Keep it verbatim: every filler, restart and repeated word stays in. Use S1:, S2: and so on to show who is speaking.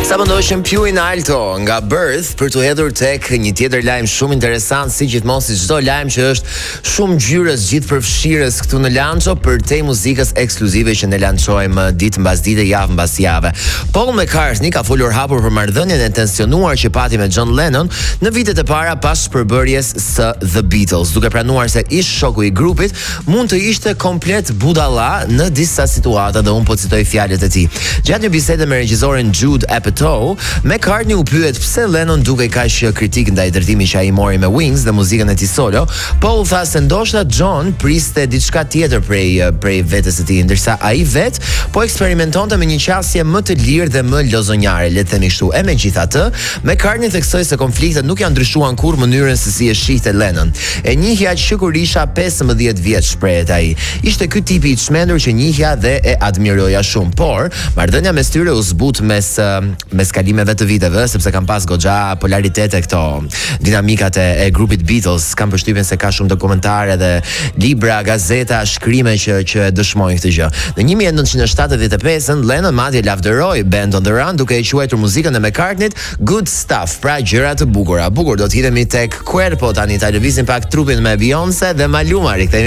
S1: Sa përndoshëm più in alto nga Birth për të hedhur tek një tjetër lajm shumë interesant, si gjithmonë si çdo lajm që është shumë ngjyrës gjithëpërfshirës këtu në Lanço për te muzikës ekskluzive që ne lançojmë ditë mbas dite, javë mbas jave. Paul McCartney ka folur hapur për marrëdhënien e tensionuar që pati me John Lennon në vitet e para pas përbërjes së The Beatles, duke pranuar se ish shoku i grupit mund të ishte komplet budalla në disa situata, dhe unë po citoj fjalët e tij. Gjatë një bisede me regjisorin Jude Apatow, McCartney u pyet pse Lennon dukej kaq kritik ndaj ndërtimit që ai mori me Wings dhe muzikën e tij solo. Paul tha se ndoshta John priste diçka tjetër prej prej vetes së tij, ndërsa ai vet po eksperimentonte me një qasje më të lirë dhe më lozonjare, le të themi kështu. E megjithatë, McCartney theksoi se konfliktet nuk janë ndryshuar kurrë mënyrën se si e shihte Lennon. E njihja që kur isha pesëmbëdhjetë vjeç, shprehet ai. Ishte ky tipi i çmendur që njihja dhe e admiroja shumë, por marrëdhënia mes tyre u zbut mes mes kalimeve të viteve, sepse kanë pas goxha polaritete këto dinamikat e, e grupit Beatles. Kam përshtypjen se ka shumë dokumentare dhe libra, gazeta, shkrime që që e dëshmojnë këtë gjë. Në një mijë e nëntëqind e shtatëdhjetë e pesë, Lennon madje lavdëroi Band on the Run duke e quajtur muzikën e McCartneyt Good Stuff, pra gjëra të bukura. Bukur, do të hidhemi tek Cuerpo tani, ta lëvizim pak trupin me Beyoncé dhe Maluma. Rikthehemi